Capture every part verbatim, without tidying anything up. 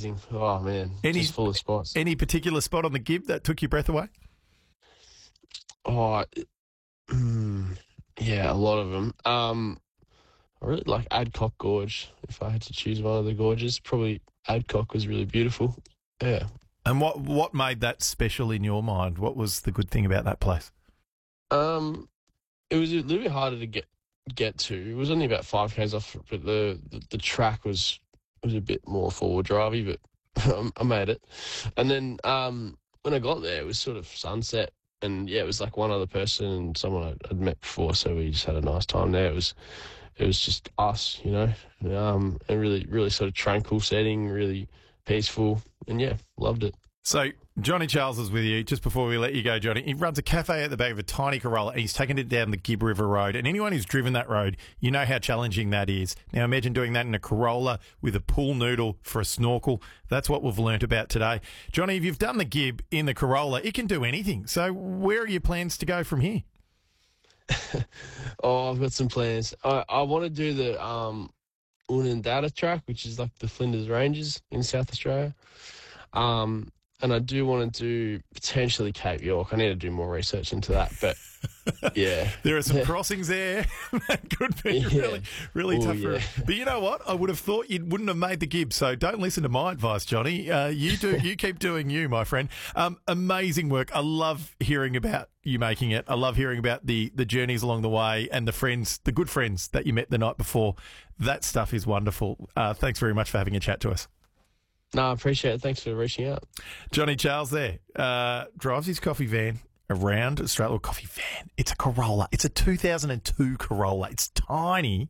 amazing. Oh, man, Any, just full of spots. Any particular spot on the Gib that took your breath away? Oh, mm, yeah, a lot of them. Um, I really like Adcock Gorge. If I had to choose one of the gorges, probably Adcock was really beautiful. Yeah. And what what made that special in your mind? What was the good thing about that place? Um, it was a little bit harder to get get to. It was only about five k's off, but the, the, the track was was a bit more forward drivey, but I made it. And then um, when I got there, it was sort of sunset, and yeah, it was like one other person and someone I'd, I'd met before, so we just had a nice time there. It was it was just us, you know, um, and really really sort of tranquil setting, really peaceful, and yeah, loved it. So Johnny Charles is with you. Just before we let you go, Johnny, he runs a cafe at the back of a tiny Corolla, and he's taken it down the Gib River Road. And anyone who's driven that road, you know how challenging that is. Now imagine doing that in a Corolla with a pool noodle for a snorkel. That's what we've learnt about today. Johnny, if you've done the Gib in the Corolla, it can do anything. So where are your plans to go from here? Oh, I've got some plans. I, I want to do the um, Unundana track, which is like the Flinders Ranges in South Australia. Um, and I do want to do potentially Cape York. I need to do more research into that, but yeah. There are some crossings there. That could be Yeah. really, really Ooh, tough. yeah. For, but you know what? I would have thought you wouldn't have made the Gib, so don't listen to my advice, Johnny. Uh, you do. You keep doing you, my friend. Um, amazing work. I love hearing about you making it. I love hearing about the, the journeys along the way and the friends, the good friends that you met the night before. That stuff is wonderful. Uh, thanks very much for having a chat to us. No, I appreciate it. Thanks for reaching out. Johnny Charles there uh, drives his coffee van around Australia. Coffee van. It's a Corolla. It's a two thousand two Corolla. It's tiny.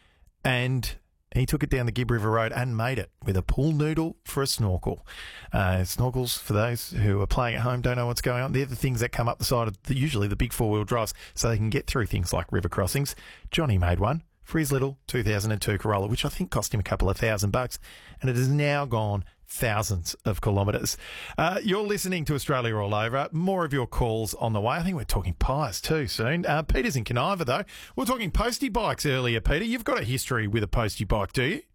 And he took it down the Gib River Road and made it with a pool noodle for a snorkel. Uh, snorkels, for those who are playing at home, don't know what's going on. They're the things that come up the side of the, usually the big four-wheel drives so they can get through things like river crossings. Johnny made one for his little two thousand two Corolla, which I think cost him a couple of thousand bucks, and it has now gone thousands of kilometres. Uh, you're listening to Australia All Over. More of your calls on the way. I think we're talking pies too soon. Uh, Peter's in Kaniva, though. We're talking postie bikes earlier, Peter. You've got a history with a postie bike, do you?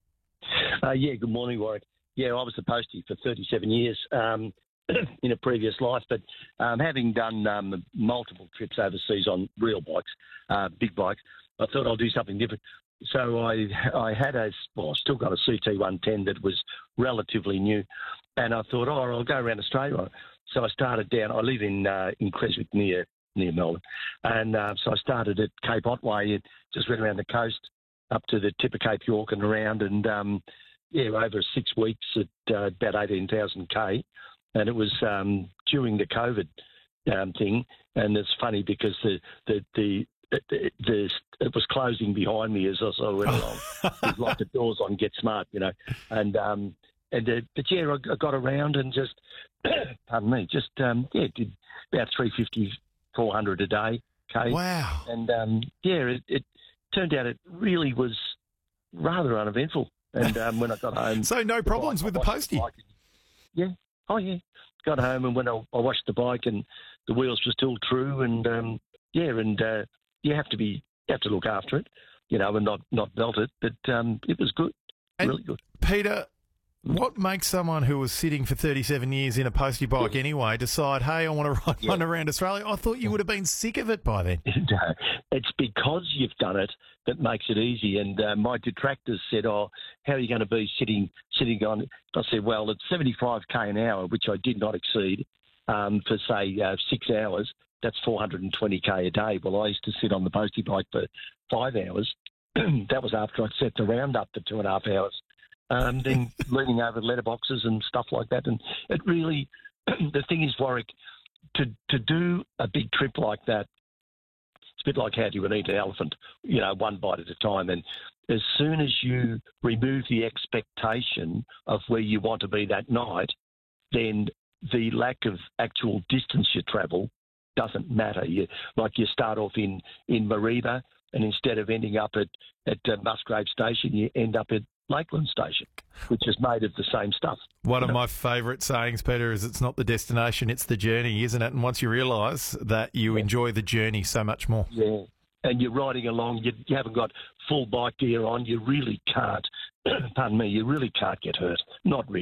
Uh, yeah, good morning, Warwick. Yeah, I was a postie for thirty-seven years um, in a previous life, but um, having done um, multiple trips overseas on real bikes, uh, big bikes, I thought I'll do something different. So I I had a, well, I still got a C T one ten that was relatively new, and I thought, oh, I'll go around Australia. So I started down, I live in uh, in Creswick near near Melbourne, and uh, so I started at Cape Otway, it just went around the coast up to the tip of Cape York and around, and um, yeah, over six weeks at uh, about eighteen thousand K, and it was um, during the COVID um, thing, and it's funny because the the the It, it, it was closing behind me as I sort of went along. It was like the doors on Get Smart, you know. And um, and uh, but yeah, I, I got around and just, pardon me, just um, yeah, did about three fifty, four hundred a day. Okay. Wow. And um, yeah, it, it turned out it really was rather uneventful. And um, when I got home, so no problems the with the postie. The yeah. Oh yeah. Got home and when I, I washed the bike and the wheels were still true and um, yeah, and uh, you have to be, you have to look after it, you know, and not, not melt it. But um, it was good, and really good. Peter, what makes someone who was sitting for thirty-seven years in a postie bike anyway decide, hey, I want to ride yeah. one around Australia? I thought you would have been sick of it by then. No, it's because you've done it that makes it easy. And uh, my detractors said, oh, how are you going to be sitting sitting on it? I said, well, it's seventy-five K an hour, which I did not exceed um, for, say, uh, six hours. That's four hundred twenty K a day. Well, I used to sit on the postie bike for five hours. That was after I'd set the round up for two and a half hours. Um, then leaning over letterboxes and stuff like that. And it really, the thing is, Warwick, to, to do a big trip like that, it's a bit like how do you eat an elephant, you know, one bite at a time. And as soon as you remove the expectation of where you want to be that night, then the lack of actual distance you travel doesn't matter. You like you start off in in Mareeba, and instead of ending up at at uh, Musgrave Station, you end up at Lakeland Station, which is made of the same stuff. One of know? my favourite sayings, Peter, is it's not the destination, it's the journey, isn't it? And once you realise that, you yeah. enjoy the journey so much more. Yeah, and you're riding along. You, you haven't got full bike gear on. You really can't. Pardon me. You really can't get hurt. Not really.